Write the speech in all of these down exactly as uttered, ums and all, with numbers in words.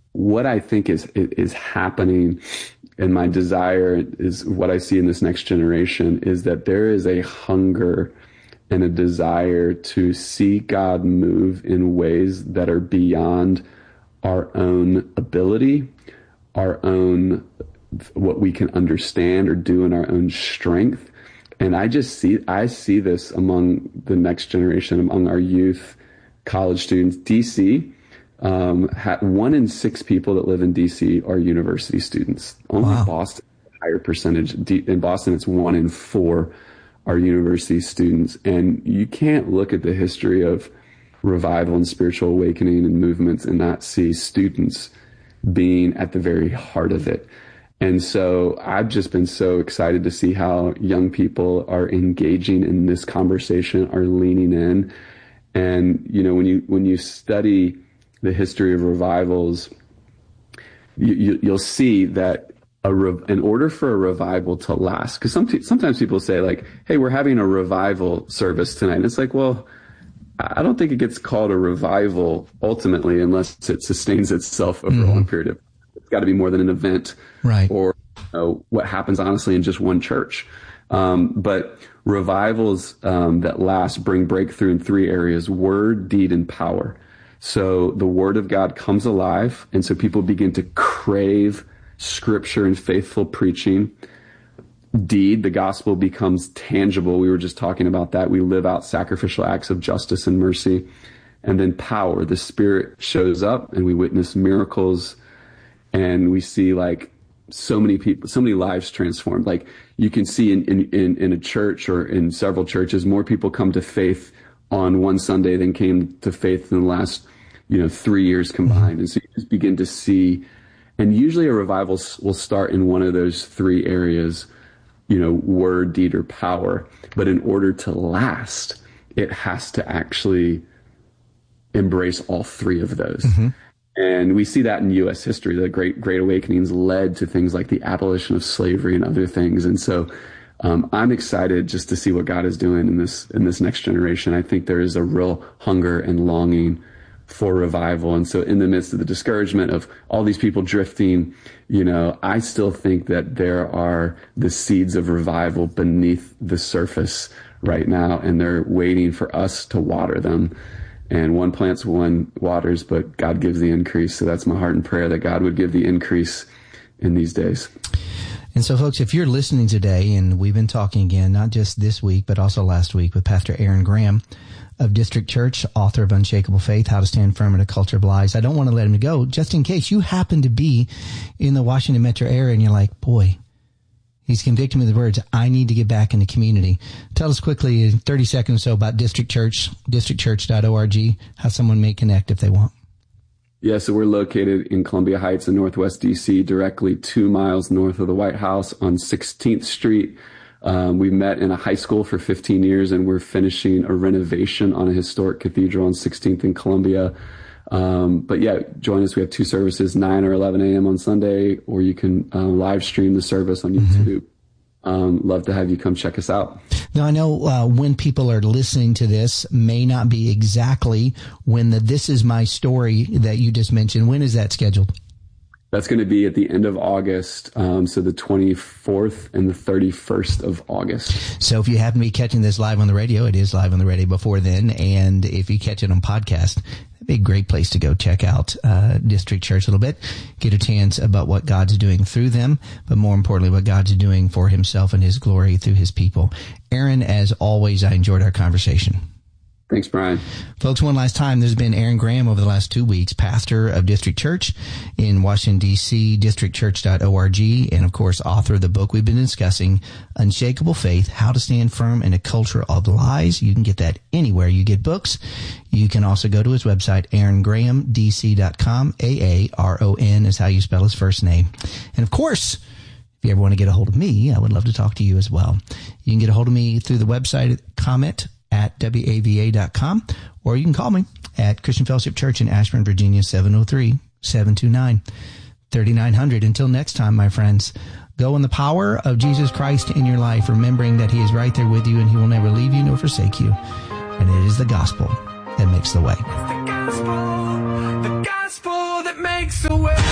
what I think is is happening, and my desire is what I see in this next generation, is that there is a hunger and a desire to see God move in ways that are beyond our own ability, our own, what we can understand or do in our own strength. And I just see, I see this among the next generation, among our youth, college students. D C, um, ha- one in six people that live in D C are university students. Only wow. Boston, higher percentage. D- in Boston, it's one in four are university students. And you can't look at the history of revival and spiritual awakening and movements and not see students being at the very heart of it. And so I've just been so excited to see how young people are engaging in this conversation, are leaning in. And, you know, when you, when you study the history of revivals, you, you, you'll see that a re- in order for a revival to last, because some, sometimes people say like, hey, we're having a revival service tonight. And it's like, well, I don't think it gets called a revival ultimately unless it sustains itself over mm-hmm. a long period of time. It's got to be more than an event, right? Or you know, what happens honestly in just one church. Um, but revivals um, that last bring breakthrough in three areas: word, deed, and power. So the word of God comes alive, and so people begin to crave scripture and faithful preaching. Deed, the gospel becomes tangible. We were just talking about that. We live out sacrificial acts of justice and mercy. And then power, the Spirit shows up and we witness miracles, and we see like so many people, so many lives transformed. Like you can see in, in, in, in a church or in several churches, more people come to faith on one Sunday than came to faith in the last, you know, three years combined. And so you just begin to see, and usually a revival will start in one of those three areas, you know, word, deed, or power. But in order to last, it has to actually embrace all three of those. Mm-hmm. And we see that in U S history. The Great Great Awakenings led to things like the abolition of slavery and other things. And so um, I'm excited just to see what God is doing in this in this next generation. I think there is a real hunger and longing for revival. And so in the midst of the discouragement of all these people drifting, you know, I still think that there are the seeds of revival beneath the surface right now, and they're waiting for us to water them. And one plants, one waters, but God gives the increase. So that's my heart and prayer, that God would give the increase in these days. And so, folks, if you're listening today, and we've been talking again, not just this week, but also last week with Pastor Aaron Graham of District Church, author of Unshakable Faith, How to Stand Firm in a Culture of Lies. I don't want to let him go, just in case you happen to be in the Washington metro area and you're like, boy, he's convicted me of the words, I need to get back in the community. Tell us quickly in thirty seconds or so about District Church, district church dot org, how someone may connect if they want. Yeah, so we're located in Columbia Heights in Northwest D C, directly two miles north of the White House on sixteenth Street. Um, we met in a high school for fifteen years, and we're finishing a renovation on a historic cathedral on sixteenth in Columbia. Um, but yeah, join us. We have two services, nine or eleven a.m. on Sunday, or you can uh, live stream the service on YouTube. Mm-hmm. Um, love to have you come check us out. Now, I know uh, when people are listening to this may not be exactly when the This Is My Story that you just mentioned. When is that scheduled? That's going to be at the end of August, um, so the twenty-fourth and the thirty-first of August. So if you happen to be catching this live on the radio, it is live on the radio before then. And if you catch it on podcast, that'd be a great place to go check out uh, District Church a little bit, get a chance about what God's doing through them, but more importantly, what God's doing for himself and his glory through his people. Aaron, as always, I enjoyed our conversation. Thanks, Brian. Folks, one last time, there's been Aaron Graham over the last two weeks, pastor of District Church in Washington, D C, district church dot org, and, of course, author of the book we've been discussing, Unshakable Faith, How to Stand Firm in a Culture of Lies. You can get that anywhere you get books. You can also go to his website, aaron graham d c dot com. A A R O N is how you spell his first name. And, of course, if you ever want to get a hold of me, I would love to talk to you as well. You can get a hold of me through the website, comment at W A V A dot com, or you can call me at Christian Fellowship Church in Ashburn, Virginia, seven oh three, seven two nine, three nine zero zero. Until next time, my friends, go in the power of Jesus Christ in your life, remembering that he is right there with you and he will never leave you nor forsake you. And it is the gospel that makes the way. It's the gospel, the gospel that makes the way.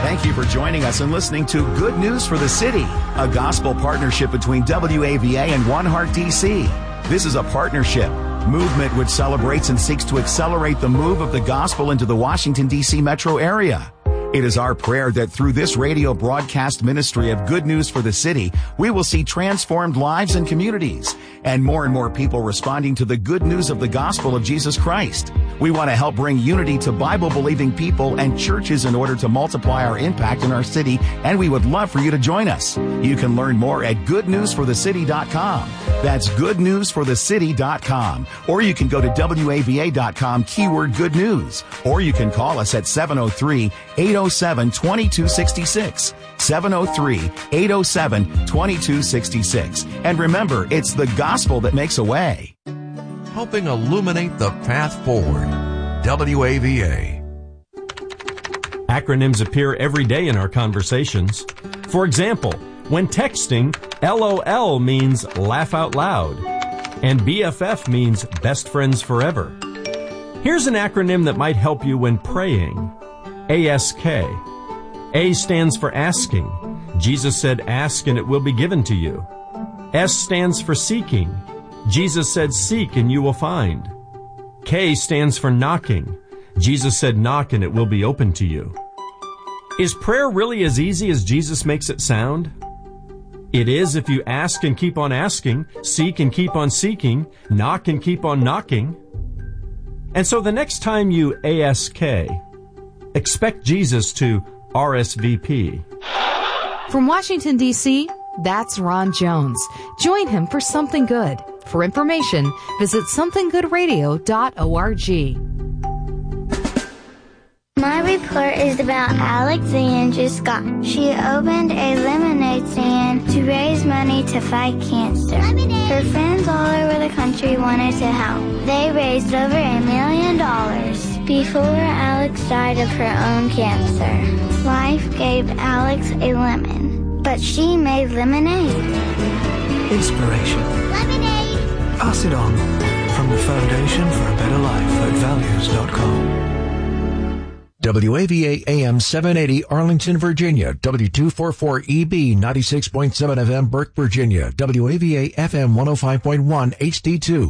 Thank you for joining us and listening to Good News for the City, a gospel partnership between W A V A and One Heart D C. This is a partnership movement which celebrates and seeks to accelerate the move of the gospel into the Washington, D C metro area. It is our prayer that through this radio broadcast ministry of Good News for the City, we will see transformed lives and communities, and more and more people responding to the good news of the gospel of Jesus Christ. We want to help bring unity to Bible-believing people and churches in order to multiply our impact in our city, and we would love for you to join us. You can learn more at good news for the city dot com. That's good news for the city dot com. Or you can go to W A V A dot com, keyword good news. Or you can call us at seven oh three, eight oh seven, two two six six. seven oh three, eight oh seven, two two six six. And remember, it's the gospel that makes a way. Helping illuminate the path forward. W A V A. Acronyms appear every day in our conversations. For example, when texting, L O L means laugh out loud, and B F F means best friends forever. Here's an acronym that might help you when praying. A S K. A stands for asking. Jesus said, ask and it will be given to you. S stands for seeking. Jesus said, seek and you will find. K stands for knocking. Jesus said, knock and it will be open to you. Is prayer really as easy as Jesus makes it sound? It is if you ask and keep on asking, seek and keep on seeking, knock and keep on knocking. And so the next time you A S K, expect Jesus to R S V P. From Washington, D C, that's Ron Jones. Join him for Something Good. For information, visit something good radio dot org. My report is about Alexandra Scott. She opened a lemonade stand to raise money to fight cancer. Lemonade. Her friends all over the country wanted to help. They raised over a million dollars before Alex died of her own cancer. Life gave Alex a lemon, but she made lemonade. Inspiration. Lemonade. Pass it on. From the Foundation for a Better Life at values dot com. W A V A A M seven eighty Arlington, Virginia. W two forty-four E B ninety-six point seven F M Burke, Virginia. W A V A F M one oh five point one H D two.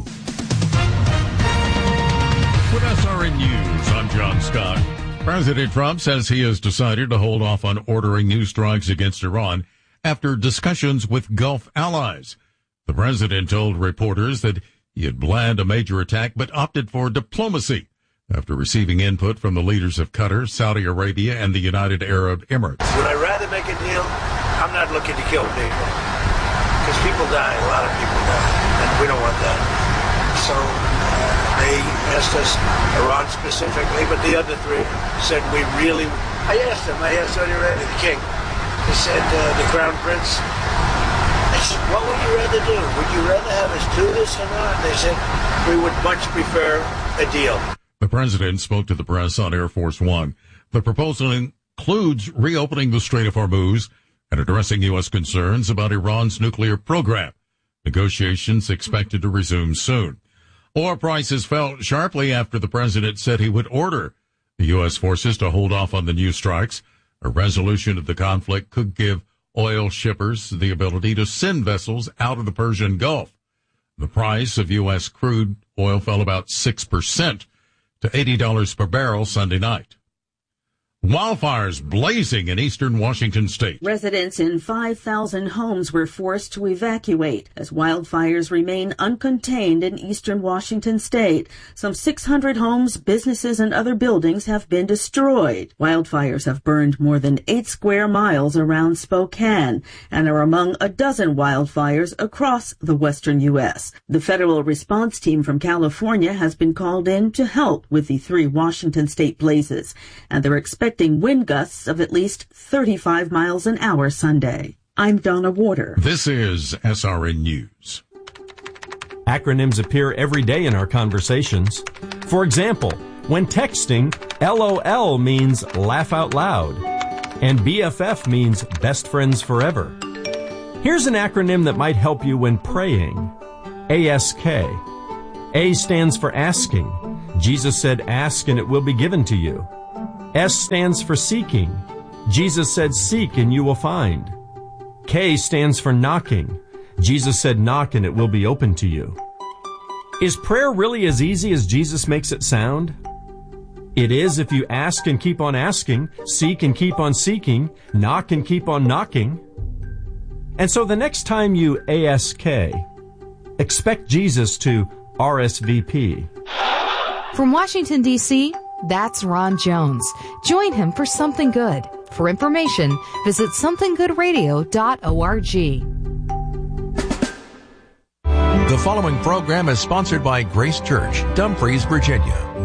With S R N News, I'm John Scott. President Trump says he has decided to hold off on ordering new strikes against Iran after discussions with Gulf allies. The president told reporters that he had planned a major attack but opted for diplomacy after receiving input from the leaders of Qatar, Saudi Arabia, and the United Arab Emirates. Would I rather make a deal? I'm not looking to kill people. Because people die, a lot of people die, and we don't want that. So uh, they asked us, Iran specifically, but the other three said we really... I asked them, I asked Saudi Arabia, the king. He said, uh, the crown prince... I said, what would you rather do? Would you rather have us do this or not? They said, we would much prefer a deal. The president spoke to the press on Air Force One. The proposal includes reopening the Strait of Hormuz and addressing U S concerns about Iran's nuclear program. Negotiations expected to resume soon. Oil prices fell sharply after the president said he would order the U S forces to hold off on the new strikes. A resolution of the conflict could give oil shippers the ability to send vessels out of the Persian Gulf. The price of U S crude oil fell about six percent to eighty dollars per barrel Sunday night. Wildfires blazing in eastern Washington state. Residents in five thousand homes were forced to evacuate as wildfires remain uncontained in eastern Washington state. Some six hundred homes, businesses, and other buildings have been destroyed. Wildfires have burned more than eight square miles around Spokane and are among a dozen wildfires across the western U S. The federal response team from California has been called in to help with the three Washington state blazes, and they're expecting wind gusts of at least thirty-five miles an hour Sunday. I'm Donna Warder. This is S R N News. Acronyms appear every day in our conversations. For example, when texting, L O L means laugh out loud, and B F F means best friends forever. Here's an acronym that might help you when praying. A S K. A stands for asking. Jesus said, ask and it will be given to you. S stands for seeking. Jesus said, seek and you will find. K stands for knocking. Jesus said, knock and it will be open to you. Is prayer really as easy as Jesus makes it sound? It is if you ask and keep on asking, seek and keep on seeking, knock and keep on knocking. And so the next time you ask, expect Jesus to R S V P. From Washington, D C, that's Ron Jones. Join him for Something Good. For information, visit something good radio dot org. The following program is sponsored by Grace Church, Dumfries, Virginia.